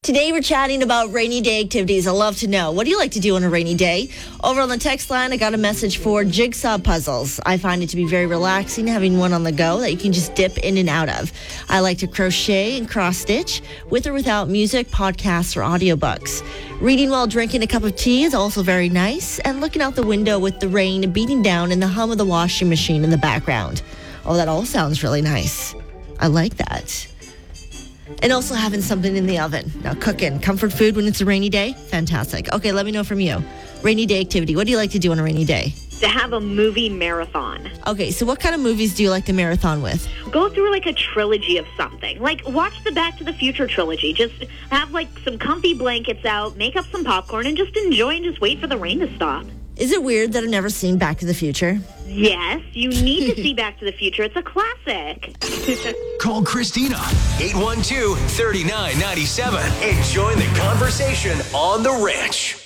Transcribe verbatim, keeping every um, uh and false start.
Today we're chatting about rainy day activities. I love to know. What do you like to do on a rainy day? Over on the text line, I got a message for jigsaw puzzles. I find it to be very relaxing having one on the go that you can just dip in and out of. I like to crochet and cross stitch with or without music, podcasts, or audiobooks. Reading while drinking a cup of tea is also very nice, and looking out the window with the rain beating down and the hum of the washing machine in the background. Oh, that all sounds really nice. I like that. And also having something in the oven. Now, cooking. Comfort food when it's a rainy day? Fantastic. Okay, let me know from you. Rainy day activity. What do you like to do on a rainy day? To have a movie marathon. Okay, so what kind of movies do you like to marathon with? Go through like a trilogy of something. Like watch the Back to the Future trilogy. Just have like some comfy blankets out, make up some popcorn, and just enjoy and just wait for the rain to stop. Is it weird that I've never seen Back to the Future? Yes, you need to see Back to the Future. It's a classic. Call Christina, eight one two, three nine nine seven, and join the conversation on The Ranch.